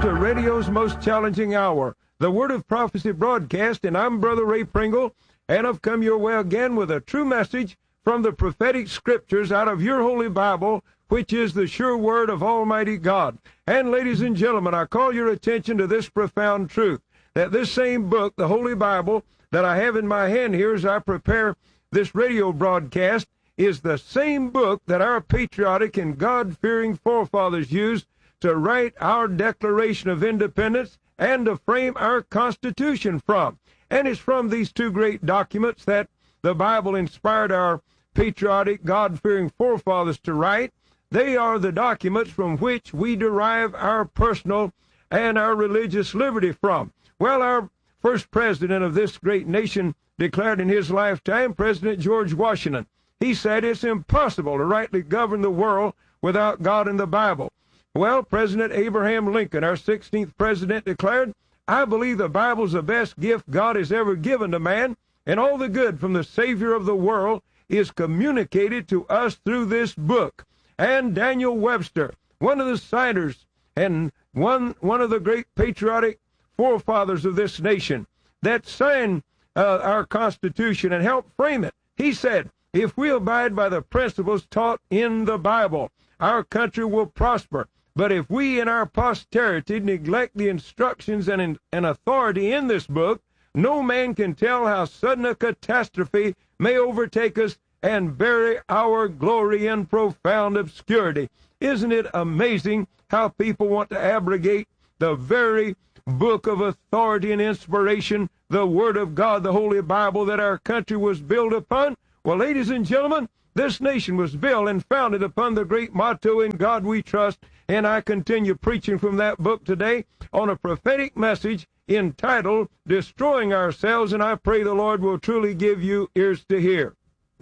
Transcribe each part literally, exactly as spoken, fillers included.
to radio's most challenging hour, the Word of Prophecy broadcast, and I'm Brother Ray Pringle, and I've come your way again with a true message from the prophetic scriptures out of your Holy Bible, which is the sure Word of Almighty God. And ladies and gentlemen, I call your attention to this profound truth, that this same book, the Holy Bible, that I have in my hand here as I prepare this radio broadcast, is the same book that our patriotic and God-fearing forefathers used to write our Declaration of Independence and to frame our Constitution from. And it's from these two great documents that the Bible inspired our patriotic, God-fearing forefathers to write. They are the documents from which we derive our personal and our religious liberty from. Well, our first president of this great nation declared in his lifetime, President George Washington, he said it's impossible to rightly govern the world without God and the Bible. Well, President Abraham Lincoln, our sixteenth president, declared, I believe the Bible's the best gift God has ever given to man, and all the good from the Savior of the world is communicated to us through this book. And Daniel Webster, one of the signers and one, one of the great patriotic forefathers of this nation that signed uh, our Constitution and helped frame it, he said, if we abide by the principles taught in the Bible, our country will prosper. But if we in our posterity neglect the instructions and, and authority in this book, no man can tell how sudden a catastrophe may overtake us and bury our glory in profound obscurity. Isn't it amazing how people want to abrogate the very book of authority and inspiration, the Word of God, the Holy Bible that our country was built upon? Well, ladies and gentlemen, this nation was built and founded upon the great motto, In God We Trust, and I continue preaching from that book today on a prophetic message entitled, Destroying Ourselves, and I pray the Lord will truly give you ears to hear.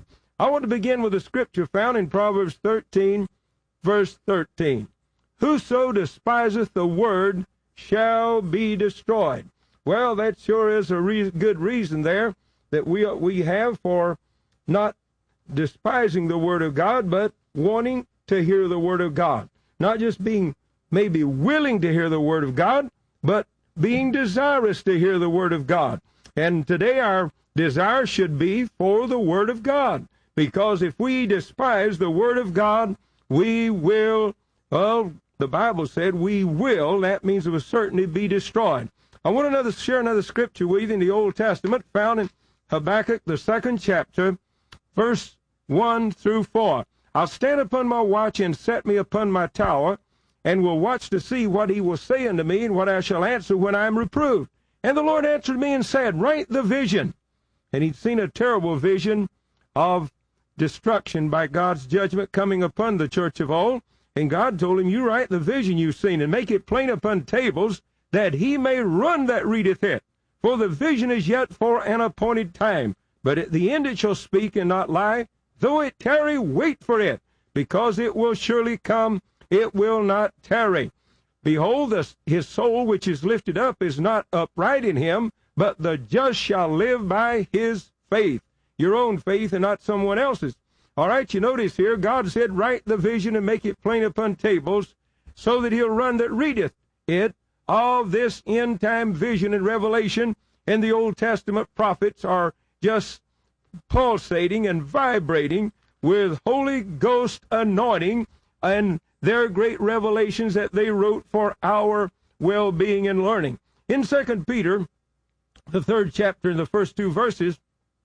I want to begin with a scripture found in Proverbs thirteen, verse thirteen. Whoso despiseth the word shall be destroyed. Well, that sure is a re- good reason there that we, we have for not despising the Word of God, but wanting to hear the Word of God. Not just being maybe willing to hear the Word of God, but being desirous to hear the Word of God. And today our desire should be for the Word of God, because if we despise the Word of God, we will, well, the Bible said we will, that means of a certainty, be destroyed. I want to share another scripture with you in the Old Testament, found in Habakkuk, the second chapter, verse one through four. I'll stand upon my watch and set me upon my tower, and will watch to see what he will say unto me, and what I shall answer when I am reproved. And the Lord answered me and said, write the vision. And he'd seen a terrible vision of destruction by God's judgment coming upon the church of old. And God told him, you write the vision you've seen, and make it plain upon tables, that he may run that readeth it. For the vision is yet for an appointed time, but at the end it shall speak and not lie. Though it tarry, wait for it, because it will surely come, it will not tarry. Behold, the, his soul which is lifted up is not upright in him, but the just shall live by his faith. Your own faith and not someone else's. All right, you notice here, God said, write the vision and make it plain upon tables, so that he'll run that readeth it. Of this end-time vision and revelation, and the Old Testament prophets are just pulsating and vibrating with Holy Ghost anointing and their great revelations that they wrote for our well-being and learning. In Second Peter, the third chapter, in the first two verses,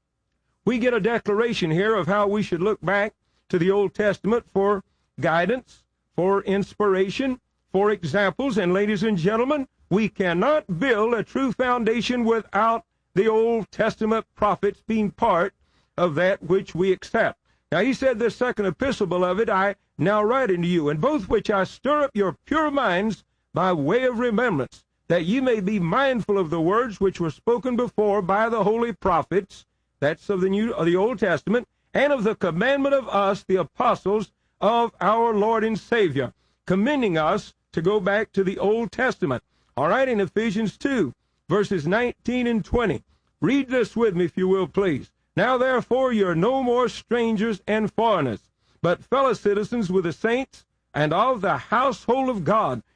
we get a declaration here of how we should look back to the Old Testament for guidance, for inspiration, for examples. And ladies and gentlemen, we cannot build a true foundation without the Old Testament prophets being part of that which we accept. Now he said, this second epistle, beloved, I now write unto you, in both which I stir up your pure minds by way of remembrance, that ye may be mindful of the words which were spoken before by the holy prophets, that's of the New, of the Old Testament, and of the commandment of us, the apostles of our Lord and Savior, commending us to go back to the Old Testament. All right, in Ephesians two, verses nineteen and twenty. Read this with me, if you will, please. Now, therefore, you're no more strangers and foreigners, but fellow citizens with the saints and of the household of God,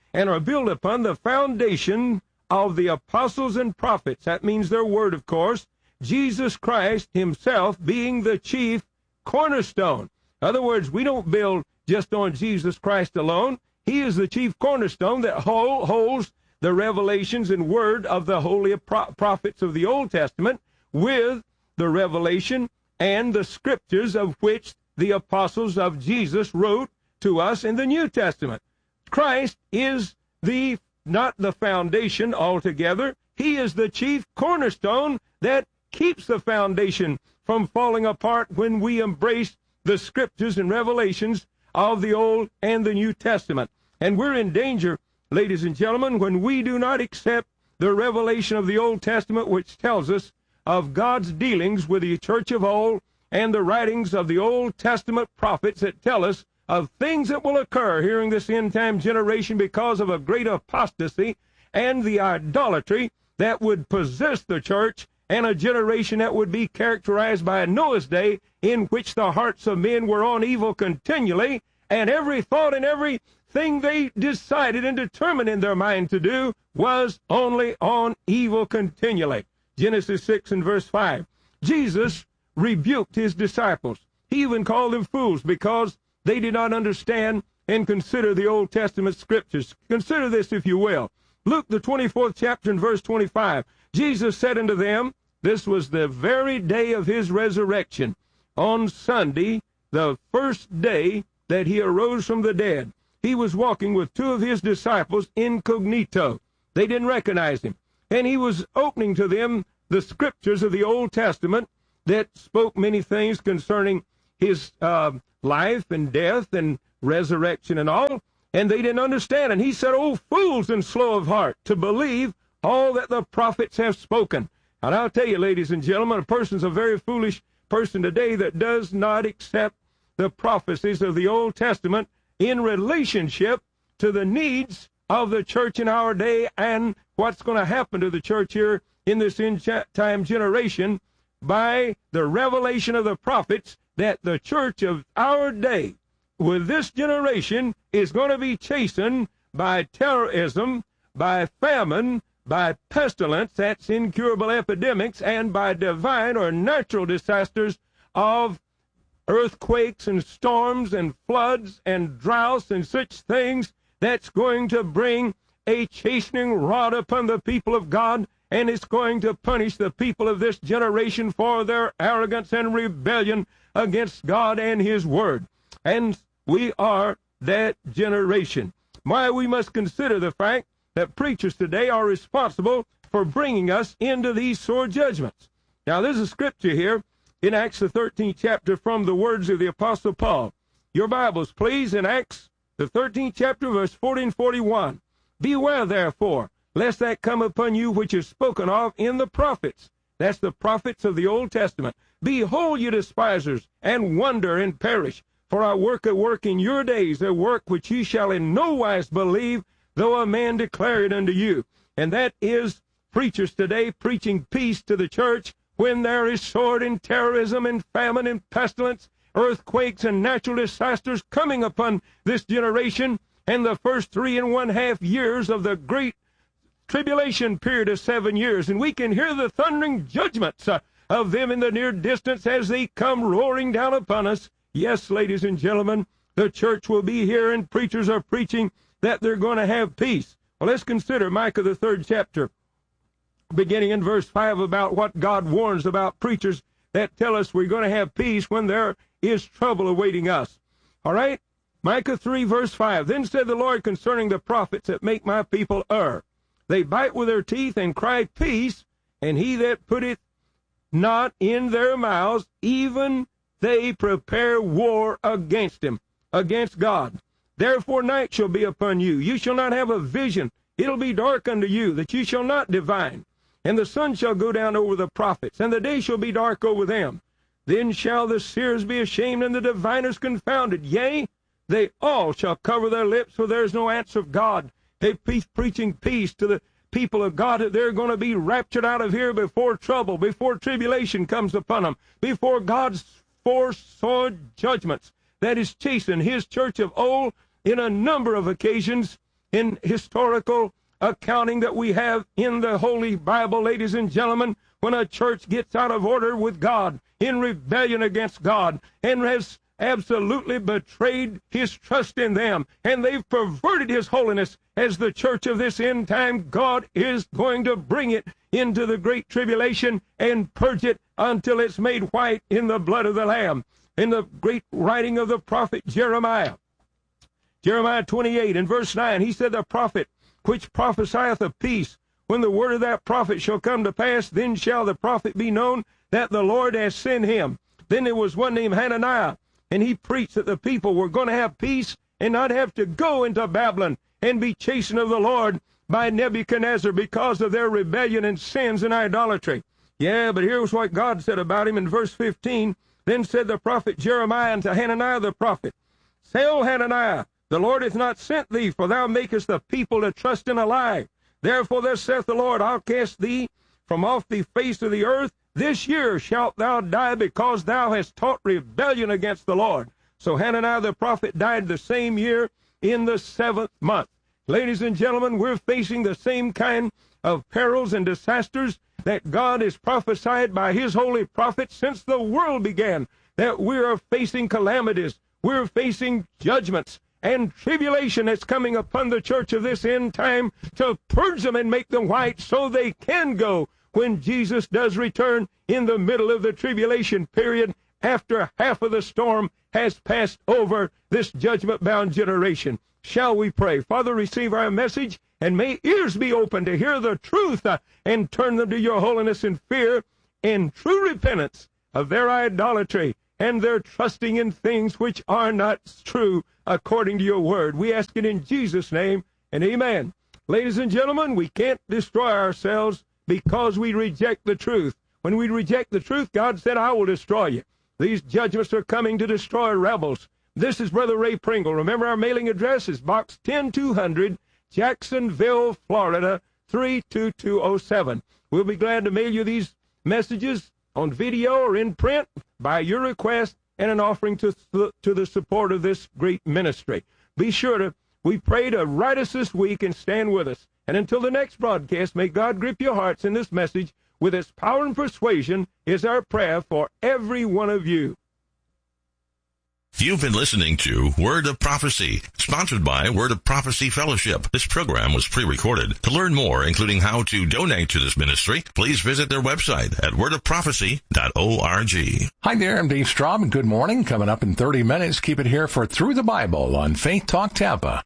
and are built upon the foundation of the apostles and prophets. That means their word, of course. Jesus Christ himself being the chief cornerstone. In other words, we don't build just on Jesus Christ alone. He is the chief cornerstone that holds the revelations and word of the holy prophets of the Old Testament with the revelation and the scriptures of which the apostles of Jesus wrote to us in the New Testament. Christ is the not the foundation altogether. He is the chief cornerstone that keeps the foundation from falling apart when we embrace the scriptures and revelations of the Old and the New Testament. And we're in danger, ladies and gentlemen, when we do not accept the revelation of the Old Testament, which tells us of God's dealings with the church of old, and the writings of the Old Testament prophets that tell us of things that will occur here in this end-time generation because of a great apostasy and the idolatry that would possess the church, and a generation that would be characterized by Noah's day, in which the hearts of men were on evil continually, and every thought and everything they decided and determined in their mind to do was only on evil continually. Genesis six and verse five. Jesus rebuked his disciples. He even called them fools because they did not understand and consider the Old Testament scriptures. Consider this, if you will. Luke, the twenty-fourth chapter and verse twenty-five. Jesus said unto them, this was the very day of his resurrection, on Sunday, the first day that he arose from the dead. He was walking with two of his disciples incognito. They didn't recognize him. And he was opening to them the scriptures of the Old Testament that spoke many things concerning his uh, life and death and resurrection and all, and they didn't understand. And he said, "O fools and slow of heart, to believe all that the prophets have spoken." And I'll tell you, ladies and gentlemen, a person's a very foolish person today that does not accept the prophecies of the Old Testament in relationship to the needs of the church in our day and what's going to happen to the church here in this end-time generation by the revelation of the prophets, that the church of our day with this generation is going to be chastened by terrorism, by famine, by pestilence, that's incurable epidemics, and by divine or natural disasters of earthquakes and storms and floods and droughts and such things, that's going to bring a chastening rod upon the people of God, and it's going to punish the people of this generation for their arrogance and rebellion against God and his word. And we are that generation. Why, we must consider the fact that preachers today are responsible for bringing us into these sore judgments. Now, there's a scripture here in Acts the thirteenth chapter from the words of the Apostle Paul. Your Bibles, please, in Acts the thirteenth chapter, verse forty and forty-one. Beware, therefore, lest that come upon you which is spoken of in the prophets. That's the prophets of the Old Testament. Behold, you despisers, and wonder and perish. For I work a work in your days, a work which ye shall in no wise believe, though a man declare it unto you. And that is preachers today preaching peace to the church when there is sword and terrorism and famine and pestilence, earthquakes and natural disasters coming upon this generation, and the first three and one half years of the great tribulation period of seven years. And we can hear the thundering judgments uh, of them in the near distance as they come roaring down upon us. Yes, ladies and gentlemen, the church will be here, and preachers are preaching that they're going to have peace. Well, let's consider Micah, the third chapter, beginning in verse five, about what God warns about preachers that tell us we're going to have peace when there is trouble awaiting us. All right? Micah three, verse five. Then said the Lord concerning the prophets that make my people err. They bite with their teeth and cry peace, and he that putteth not in their mouths, even they prepare war against him, against God. Therefore night shall be upon you. You shall not have a vision. It'll be dark unto you, that you shall not divine. And the sun shall go down over the prophets, and the day shall be dark over them. Then shall the seers be ashamed, and the diviners confounded. Yea, they all shall cover their lips, for there is no answer of God. They pre- preaching peace to the people of God, that they're going to be raptured out of here before trouble, before tribulation comes upon them, before God's four sword judgments that is chastened his church of old in a number of occasions in historical accounting that we have in the Holy Bible, ladies and gentlemen, when a church gets out of order with God, in rebellion against God, and has absolutely betrayed his trust in them, and they've perverted his holiness as the church of this end time, God is going to bring it into the great tribulation and purge it until it's made white in the blood of the Lamb. In the great writing of the prophet Jeremiah, Jeremiah twenty-eight and verse nine, he said, the prophet which prophesieth of peace, when the word of that prophet shall come to pass, then shall the prophet be known that the Lord has sent him. Then there was one named Hananiah, and he preached that the people were going to have peace and not have to go into Babylon and be chastened of the Lord by Nebuchadnezzar because of their rebellion and sins and idolatry. Yeah, but here's what God said about him in verse fifteen. Then said the prophet Jeremiah unto Hananiah the prophet, Say, O Hananiah, the Lord hath not sent thee, for thou makest the people to trust in a lie. Therefore thus saith the Lord, I'll cast thee from off the face of the earth. This year shalt thou die, because thou hast taught rebellion against the Lord. So Hananiah the prophet died the same year in the seventh month. Ladies and gentlemen, we're facing the same kind of perils and disasters that God has prophesied by his holy prophets since the world began, that we are facing calamities, we're facing judgments and tribulation that's coming upon the church of this end time to purge them and make them white so they can go when Jesus does return in the middle of the tribulation period after half of the storm has passed over this judgment-bound generation. Shall we pray? Father, receive our message, and may ears be open to hear the truth uh, and turn them to your holiness in fear and true repentance of their idolatry and their trusting in things which are not true according to your word. We ask it in Jesus' name, and amen. Ladies and gentlemen, we can't destroy ourselves because we reject the truth. When we reject the truth, God said, I will destroy you. These judgments are coming to destroy rebels. This is Brother Ray Pringle. Remember, our mailing address is Box ten two hundred, Jacksonville, Florida, three two two oh seven. We'll be glad to mail you these messages on video or in print by your request and an offering to, to the support of this great ministry. Be sure to, we pray to write us this week and stand with us. And until the next broadcast, may God grip your hearts in this message with its power and persuasion is our prayer for every one of you. You've been listening to Word of Prophecy, sponsored by Word of Prophecy Fellowship. This program was pre-recorded. To learn more, including how to donate to this ministry, please visit their website at word of prophecy dot org. Hi there, I'm Dave Straub, and good morning. Coming up in thirty minutes, keep it here for Through the Bible on Faith Talk Tampa.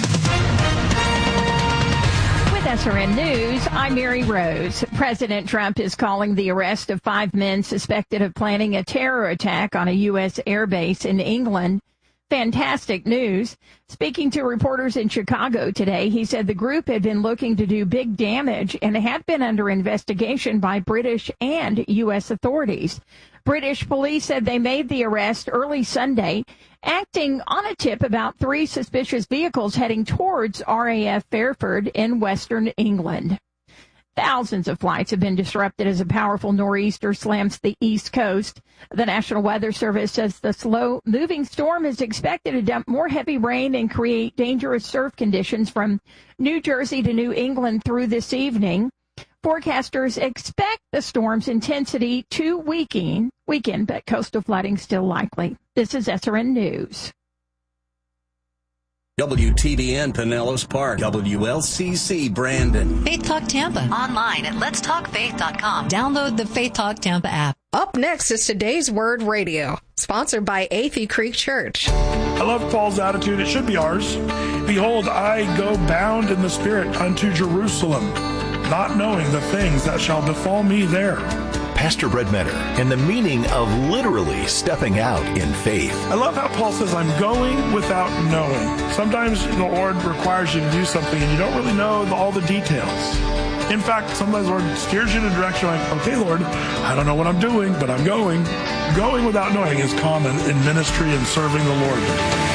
S R N News, I'm Mary Rose. President Trump is calling the arrest of five men suspected of planning a terror attack on a U S airbase in England fantastic news. Speaking to reporters in Chicago today, he said the group had been looking to do big damage and had been under investigation by British and U S authorities. British police said they made the arrest early Sunday, acting on a tip about three suspicious vehicles heading towards R A F Fairford in western England. Thousands of flights have been disrupted as a powerful nor'easter slams the East Coast. The National Weather Service says the slow-moving storm is expected to dump more heavy rain and create dangerous surf conditions from New Jersey to New England through this evening. Forecasters expect the storm's intensity to weaken, weaken, but coastal flooding still likely. This is S R N News. W T B N Pinellas Park, W L C C Brandon. Faith Talk Tampa. Online at lets talk faith dot com. Download the Faith Talk Tampa app. Up next is Today's Word Radio, sponsored by Athey Creek Church. I love Paul's attitude. It should be ours. Behold, I go bound in the Spirit unto Jerusalem, not knowing the things that shall befall me there. Pastor Brett Metter, and the meaning of literally stepping out in faith. I love how Paul says, I'm going without knowing. Sometimes the Lord requires you to do something and you don't really know the, all the details. In fact, sometimes the Lord steers you in a direction like, okay, Lord, I don't know what I'm doing, but I'm going. Going without knowing is common in ministry and serving the Lord.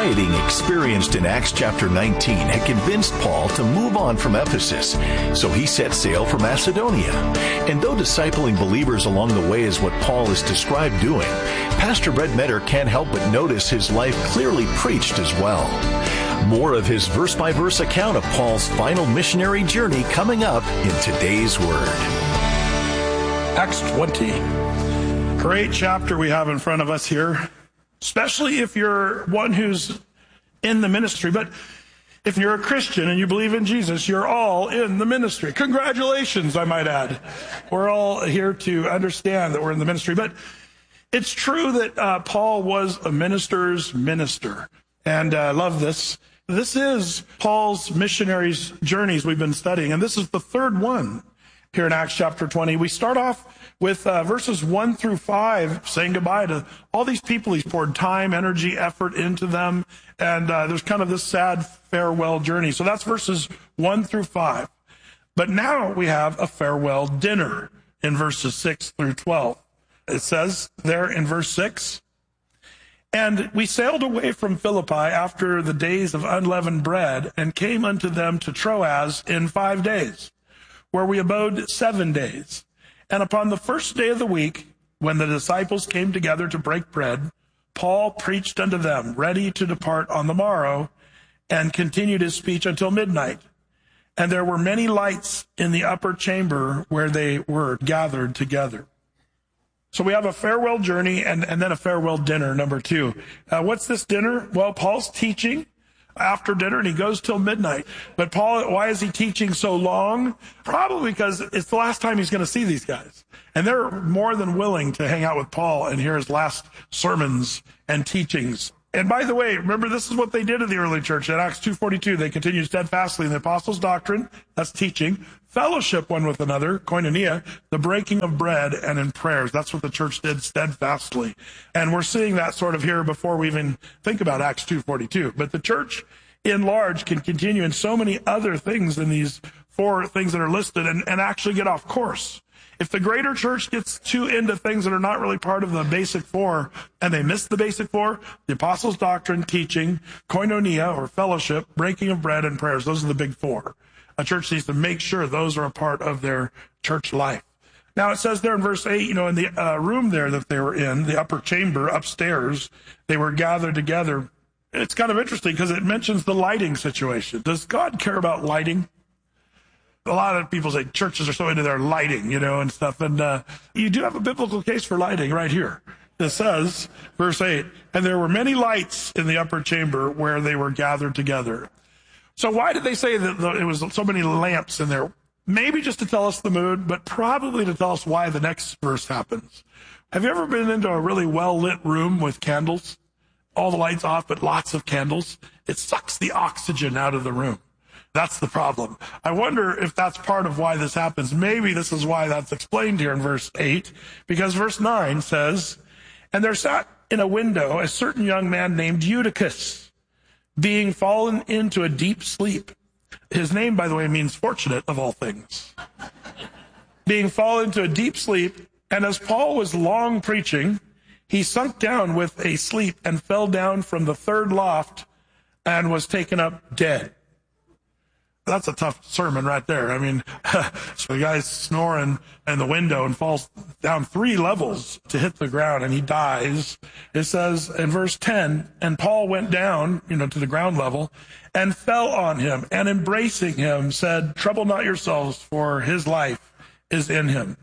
rioting experienced in Acts chapter nineteen had convinced Paul to move on from Ephesus, so he set sail for Macedonia. And though discipling believers along the way is what Paul is described doing, Pastor Brett Metter can't help but notice his life clearly preached as well. More of his verse-by-verse account of Paul's final missionary journey coming up in today's Word. Acts twenty. Great chapter we have in front of us here, especially if you're one who's in the ministry. But if you're a Christian and you believe in Jesus, you're all in the ministry. Congratulations, I might add. We're all here to understand that we're in the ministry. But it's true that uh, Paul was a minister's minister. And I uh, love this. This is Paul's missionaries' journeys we've been studying. And this is the third one here in Acts chapter twenty. We start off with uh, verses one through five, saying goodbye to all these people. He's poured time, energy, effort into them. And uh, there's kind of this sad farewell journey. So that's verses one through five. But now we have a farewell dinner in verses six through twelve. It says there in verse six, "And we sailed away from Philippi after the days of unleavened bread, and came unto them to Troas in five days, where we abode seven days. And upon the first day of the week, when the disciples came together to break bread, Paul preached unto them, ready to depart on the morrow, and continued his speech until midnight. And there were many lights in the upper chamber where they were gathered together." So we have a farewell journey and, and then a farewell dinner, number two. Uh, what's this dinner? Well, Paul's teaching after dinner, and he goes till midnight. But Paul, why is he teaching so long? Probably because it's the last time he's going to see these guys. And they're more than willing to hang out with Paul and hear his last sermons and teachings. And by the way, remember, this is what they did in the early church. In Acts two forty-two, they continued steadfastly in the apostles' doctrine, that's teaching, fellowship one with another, koinonia, the breaking of bread, and in prayers. That's what the church did steadfastly. And we're seeing that sort of here before we even think about Acts two forty-two. But the church in large can continue in so many other things in these four things that are listed and, and actually get off course. If the greater church gets too into things that are not really part of the basic four, and they miss the basic four, the apostles' doctrine, teaching, koinonia, or fellowship, breaking of bread, and prayers, those are the big four. A church needs to make sure those are a part of their church life. Now, it says there in verse eight, you know, in the uh, room there that they were in, the upper chamber upstairs, they were gathered together. It's kind of interesting because it mentions the lighting situation. Does God care about lighting? A lot of people say churches are so into their lighting, you know, and stuff. And uh, you do have a biblical case for lighting right here. It says, verse eight, "And there were many lights in the upper chamber where they were gathered together." So why did they say that it was so many lamps in there? Maybe just to tell us the mood, but probably to tell us why the next verse happens. Have you ever been into a really well-lit room with candles? All the lights off, but lots of candles? It sucks the oxygen out of the room. That's the problem. I wonder if that's part of why this happens. Maybe this is why that's explained here in verse eight, because verse nine says, "And there sat in a window a certain young man named Eutychus, being fallen into a deep sleep." His name, by the way, means fortunate of all things. "Being fallen into a deep sleep, and as Paul was long preaching, he sunk down with a sleep and fell down from the third loft and was taken up dead." That's a tough sermon right there. I mean, so the guy's snoring in the window and falls down three levels to hit the ground, and he dies. It says in verse ten, "And Paul went down, you know, to the ground level, and fell on him, and embracing him said, 'Trouble not yourselves, for his life is in him.'"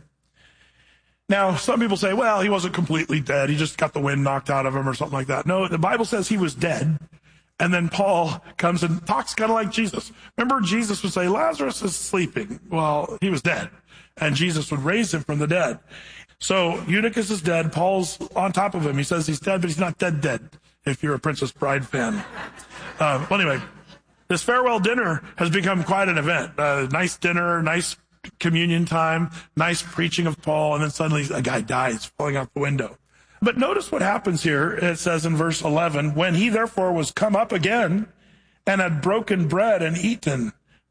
Now, some people say, well, he wasn't completely dead. He just got the wind knocked out of him or something like that. No, the Bible says he was dead. And then Paul comes and talks kind of like Jesus. Remember, Jesus would say, Lazarus is sleeping. Well, he was dead. And Jesus would raise him from the dead. So Eutychus is dead. Paul's on top of him. He says he's dead, but he's not dead dead, if you're a Princess Bride fan. Uh, well, anyway, this farewell dinner has become quite an event. Uh, nice dinner, nice communion time, nice preaching of Paul, and then suddenly a guy dies falling out the window. But notice what happens here. It says in verse eleven, "When he therefore was come up again and had broken bread and eaten,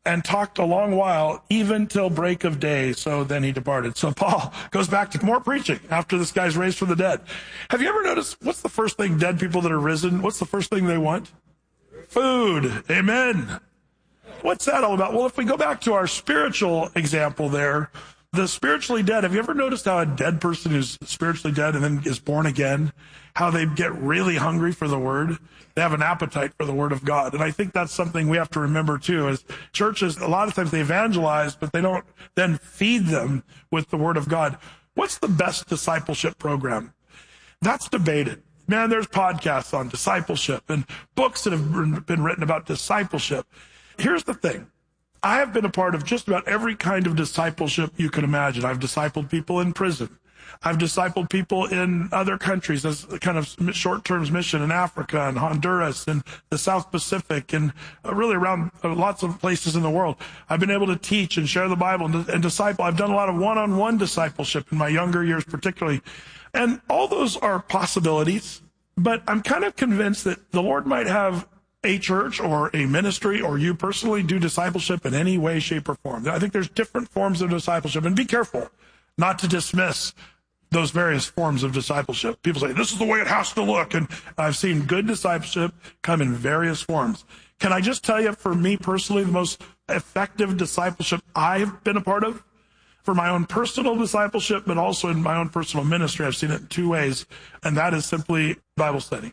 and talked a long while, even till break of day. So then he departed. So Paul goes back to more preaching after this guy's raised from the dead. Have you ever noticed, what's the first thing dead people that are risen, what's the first thing they want? Food. Amen. What's that all about? Well, if we go back to our spiritual example there, the spiritually dead, have you ever noticed how a dead person who's spiritually dead and then is born again, how they get really hungry for the word? They have an appetite for the word of God. And I think that's something we have to remember too, is churches, a lot of times they evangelize, but they don't then feed them with the word of God. What's the best discipleship program? That's debated. Man, there's podcasts on discipleship and books that have been written about discipleship. Here's the thing. I have been a part of just about every kind of discipleship you can imagine. I've discipled people in prison. I've discipled people in other countries as kind of short-term mission in Africa and Honduras and the South Pacific and really around lots of places in the world. I've been able to teach and share the Bible and, and disciple. I've done a lot of one-on-one discipleship in my younger years particularly. And all those are possibilities, but I'm kind of convinced that the Lord might have a church or a ministry or you personally do discipleship in any way, shape, or form. I think there's different forms of discipleship, and be careful not to dismiss those various forms of discipleship. People say, this is the way it has to look, and I've seen good discipleship come in various forms. Can I just tell you, for me personally, the most effective discipleship I've been a part of, for my own personal discipleship, but also in my own personal ministry, I've seen it in two ways, and that is simply Bible study.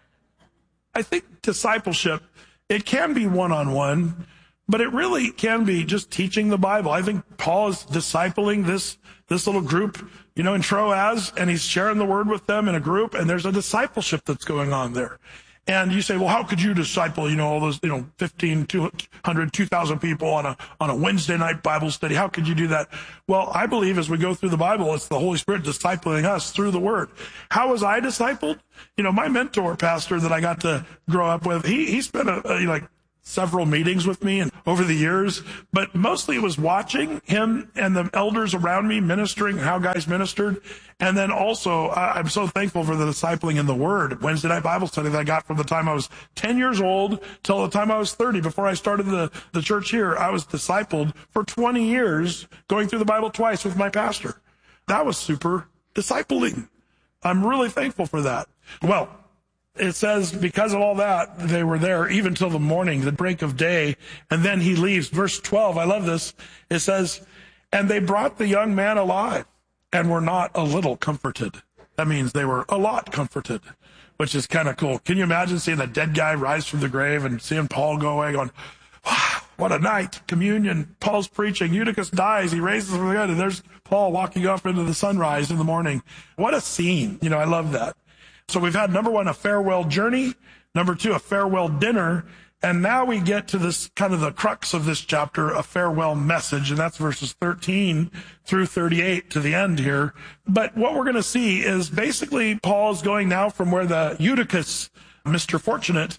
I think discipleship, it can be one-on-one, but it really can be just teaching the Bible. I think Paul is discipling this, this little group, you know, in Troas, and he's sharing the word with them in a group, and there's a discipleship that's going on there. And you say, well, how could you disciple, you know, all those, you know, fifteen, two hundred, two thousand people on a, on a Wednesday night Bible study? How could you do that? Well, I believe as we go through the Bible, it's the Holy Spirit discipling us through the word. How was I discipled? You know, my mentor pastor that I got to grow up with, he, he spent a, a like several meetings with me and over the years, but mostly it was watching him and the elders around me ministering, how guys ministered. And then also, uh, I'm so thankful for the discipling in the Word, Wednesday night Bible study that I got from the time I was ten years old till the time I was thirty. Before I started the, the church here, I was discipled for twenty years, going through the Bible twice with my pastor. That was super discipling. I'm really thankful for that. Well, it says, because of all that, they were there even till the morning, the break of day, and then he leaves. Verse twelve, I love this. It says, and they brought the young man alive and were not a little comforted. That means they were a lot comforted, which is kind of cool. Can you imagine seeing a dead guy rise from the grave and seeing Paul go away going, wow, what a night, communion, Paul's preaching, Eutychus dies, he raises from the dead, and there's Paul walking off into the sunrise in the morning. What a scene. You know, I love that. So we've had, number one, a farewell journey, number two, a farewell dinner, and now we get to this kind of the crux of this chapter, a farewell message, and that's verses thirteen through thirty-eight to the end here. But what we're going to see is basically Paul is going now from where the Eutychus, Mister Fortunate,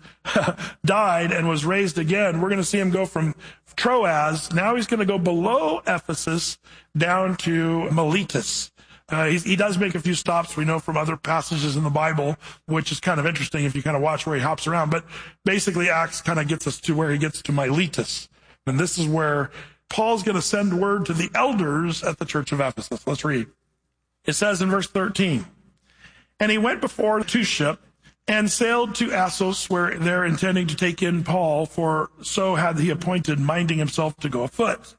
died and was raised again. We're going to see him go from Troas. Now he's going to go below Ephesus down to Miletus. Uh, he, he does make a few stops, we know from other passages in the Bible, which is kind of interesting if you kind of watch where he hops around. But basically, Acts kind of gets us to where he gets to Miletus. And this is where Paul's going to send word to the elders at the church of Ephesus. Let's read. It says in verse thirteen, and he went before to ship and sailed to Assos, where they're intending to take in Paul, for so had he appointed, minding himself to go afoot.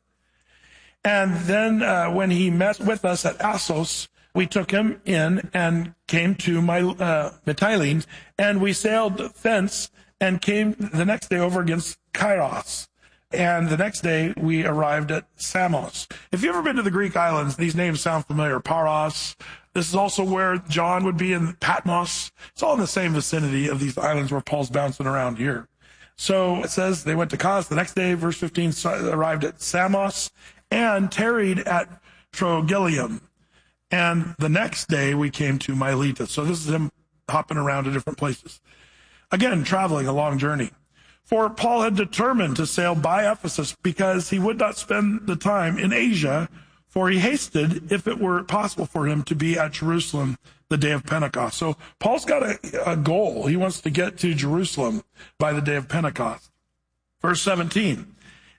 And then uh, when he met with us at Assos, we took him in and came to my, uh, Mytilene, and we sailed thence and came the next day over against Kairos. And the next day we arrived at Samos. If you've ever been to the Greek islands, these names sound familiar. Paros. This is also where John would be in Patmos. It's all in the same vicinity of these islands where Paul's bouncing around here. So it says they went to Kos. The next day, verse fifteen, arrived at Samos and tarried at Trogyllium. And the next day we came to Miletus. So this is him hopping around to different places. Again, traveling a long journey. For Paul had determined to sail by Ephesus because he would not spend the time in Asia, for he hasted, if it were possible for him, to be at Jerusalem the day of Pentecost. So Paul's got a, a goal. He wants to get to Jerusalem by the day of Pentecost. Verse seventeen.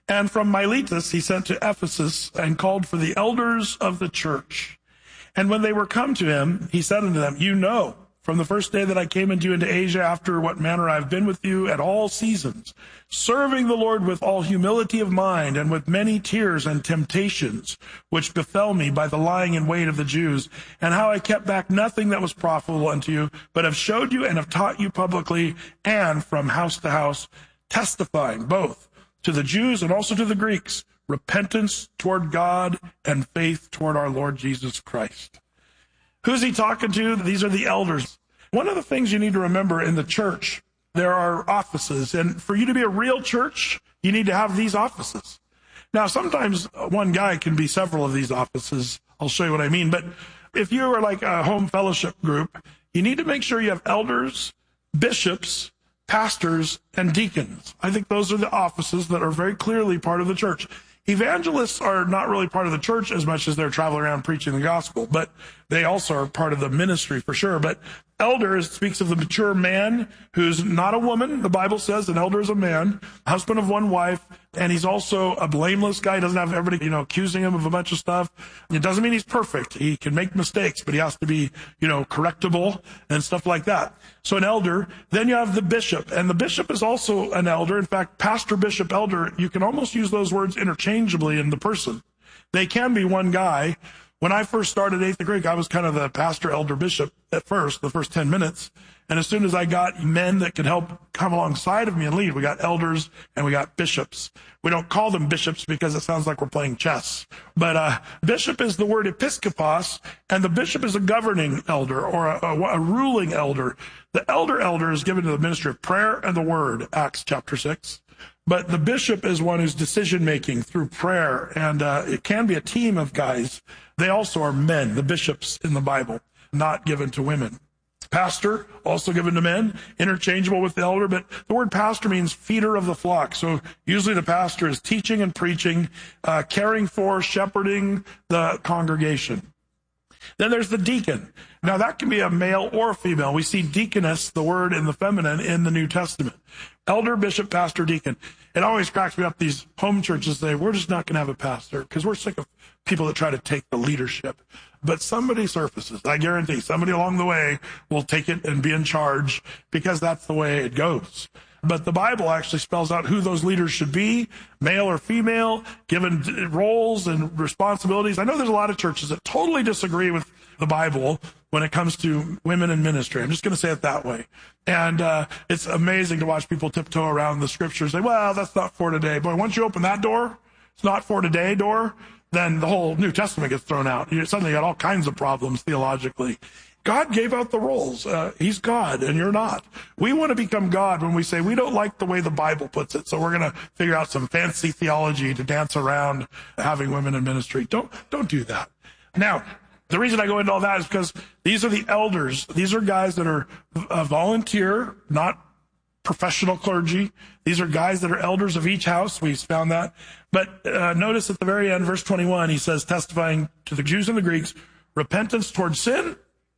And from Miletus he sent to Ephesus and called for the elders of the church. And when they were come to him, he said unto them, You know, from the first day that I came into you into Asia, after what manner I have been with you at all seasons, serving the Lord with all humility of mind and with many tears and temptations, which befell me by the lying in wait of the Jews, and how I kept back nothing that was profitable unto you, but have showed you and have taught you publicly and from house to house, testifying both to the Jews and also to the Greeks, repentance toward God and faith toward our Lord Jesus Christ. Who's he talking to? These are the elders. One of the things you need to remember in the church, there are offices. And for you to be a real church, you need to have these offices. Now, sometimes one guy can be several of these offices. I'll show you what I mean. But if you are like a home fellowship group, you need to make sure you have elders, bishops, pastors, and deacons. I think those are the offices that are very clearly part of the church. Evangelists are not really part of the church as much as they're traveling around preaching the gospel, but they also are part of the ministry for sure. But elder speaks of the mature man who's not a woman. The Bible says an elder is a man, husband of one wife, and he's also a blameless guy. He doesn't have everybody, you know, accusing him of a bunch of stuff. It doesn't mean he's perfect. He can make mistakes, but he has to be, you know, correctable and stuff like that. So an elder. Then you have the bishop, and the bishop is also an elder. In fact, pastor, bishop, elder, you can almost use those words interchangeably in the person. They can be one guy. When I first started Eighth Greek, I was kind of the pastor, elder, bishop at first, the first ten minutes. And as soon as I got men that could help come alongside of me and lead, we got elders and we got bishops. We don't call them bishops because it sounds like we're playing chess. But uh, bishop is the word episkopos, and the bishop is a governing elder or a, a, a ruling elder. The elder elder is given to the ministry of prayer and the word, Acts chapter six. But the bishop is one who's decision-making through prayer, and uh, it can be a team of guys. They also are men, the bishops in the Bible, not given to women. Pastor, also given to men, interchangeable with the elder, but the word pastor means feeder of the flock. So usually the pastor is teaching and preaching, uh, caring for, shepherding the congregation. Then there's the deacon. Now that can be a male or a female. We see deaconess, the word in the feminine, in the New Testament. Elder, bishop, pastor, deacon. It always cracks me up. These home churches say, we're just not going to have a pastor because we're sick of people that try to take the leadership. But somebody surfaces. I guarantee somebody along the way will take it and be in charge because that's the way it goes. But the Bible actually spells out who those leaders should be, male or female, given roles and responsibilities. I know there's a lot of churches that totally disagree with the Bible when it comes to women in ministry. I'm just going to say it that way. And uh, it's amazing to watch people tiptoe around the scriptures and say, well, that's not for today. Boy, once you open that door, it's not for today door, then the whole New Testament gets thrown out. You suddenly got all kinds of problems theologically. God gave out the roles. Uh, he's God, and you're not. We want to become God when we say we don't like the way the Bible puts it, so we're going to figure out some fancy theology to dance around having women in ministry. Don't don't do that. Now, the reason I go into all that is because these are the elders. These are guys that are uh, volunteer, not professional clergy. These are guys that are elders of each house. We've found that. But uh, notice at the very end, verse twenty-one, he says, testifying to the Jews and the Greeks, repentance toward sin?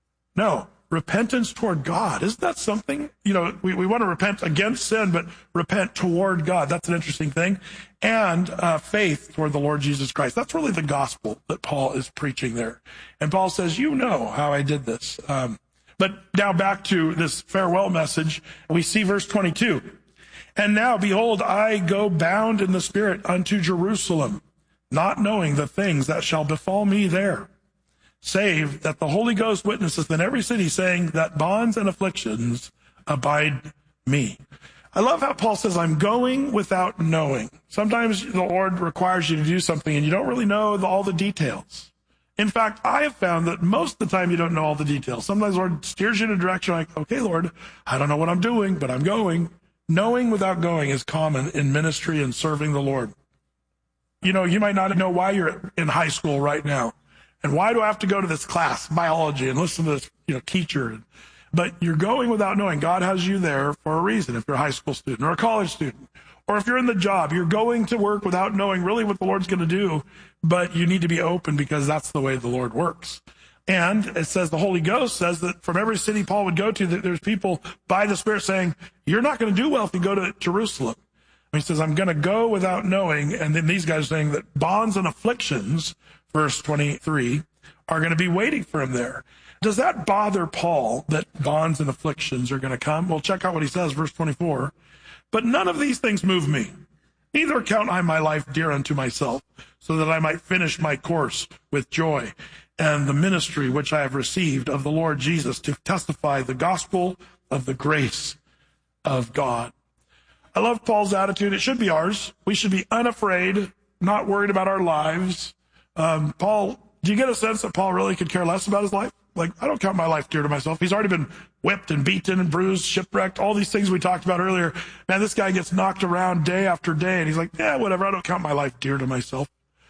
No, repentance toward God. Isn't that something? You know, we, we want to repent against sin, but repent toward God. That's an interesting thing. And uh, faith toward the Lord Jesus Christ. That's really the gospel that Paul is preaching there. And Paul says, you know how I did this. Um, but now back to this farewell message. We see verse twenty-two. And now, behold, I go bound in the Spirit unto Jerusalem, not knowing the things that shall befall me there, save that the Holy Ghost witnesseth in every city, saying that bonds and afflictions abide me. I love how Paul says, I'm going without knowing. Sometimes the Lord requires you to do something and you don't really know the, all the details. In fact, I have found that most of the time you don't know all the details. Sometimes the Lord steers you in a direction like, okay, Lord, I don't know what I'm doing, but I'm going. Knowing without going is common in ministry and serving the Lord. You know, you might not know why you're in high school right now. And why do I have to go to this class, biology, and listen to this, you know, teacher? But you're going without knowing. God has you there for a reason. If you're a high school student or a college student, or if you're in the job, you're going to work without knowing really what the Lord's going to do. But you need to be open because that's the way the Lord works. And it says the Holy Ghost says that from every city Paul would go to, that there's people by the Spirit saying, you're not going to do well if you go to Jerusalem. He says, I'm going to go without knowing. And then these guys are saying that bonds and afflictions, verse twenty-three, are going to be waiting for him there. Does that bother Paul that bonds and afflictions are going to come? Well, check out what he says, verse twenty-four. But none of these things move me. Neither count I my life dear unto myself, so that I might finish my course with joy and the ministry which I have received of the Lord Jesus to testify the gospel of the grace of God. I love Paul's attitude. It should be ours. We should be unafraid, not worried about our lives. Um, Paul, do you get a sense that Paul really could care less about his life? Like, I don't count my life dear to myself. He's already been whipped and beaten and bruised, shipwrecked, all these things we talked about earlier. Man, this guy gets knocked around day after day, and he's like, yeah, whatever, I don't count my life dear to myself.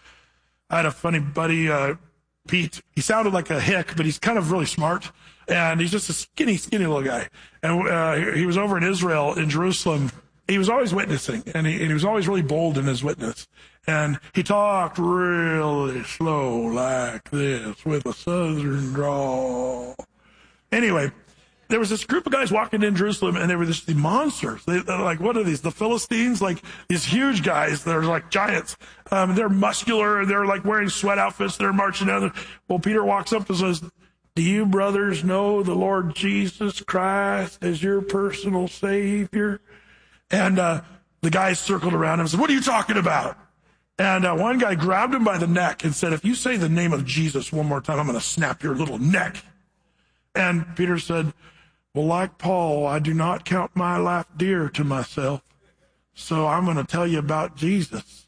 I had a funny buddy, uh, Pete. He sounded like a hick, but he's kind of really smart, and he's just a skinny, skinny little guy. And uh, he was over in Israel, in Jerusalem. He was always witnessing, and he, and he was always really bold in his witness. And he talked really slow like this with a southern drawl. Anyway, there was this group of guys walking in Jerusalem, and they were just the monsters. They, they're like, what are these? The Philistines? Like these huge guys that are like giants. Um, they're muscular, and they're like wearing sweat outfits. They're marching down. Well, Peter walks up and says, do you brothers know the Lord Jesus Christ as your personal Savior? And uh, the guys circled around him and said, what are you talking about? And uh, one guy grabbed him by the neck and said, if you say the name of Jesus one more time, I'm going to snap your little neck. And Peter said, well, like Paul, I do not count my life dear to myself, so I'm going to tell you about Jesus.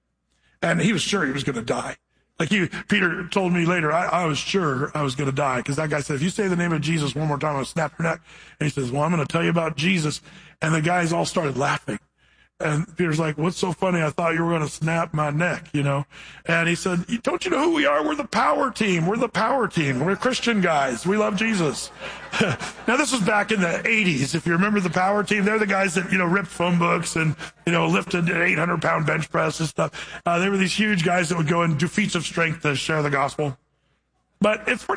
And he was sure he was going to die. Like he, Peter told me later, I, I was sure I was going to die, because that guy said, if you say the name of Jesus one more time, I'm going to snap your neck. And he says, well, I'm going to tell you about Jesus. And the guys all started laughing. And Peter's like, what's so funny? I thought you were going to snap my neck, you know? And he said, don't you know who we are? We're the power team. We're the power team. We're Christian guys. We love Jesus. Now, this was back in the eighties. If you remember the power team, they're the guys that, you know, ripped phone books and, you know, lifted an eight hundred pound bench press and stuff. Uh, they were these huge guys that would go and do feats of strength to share the gospel. But it's pretty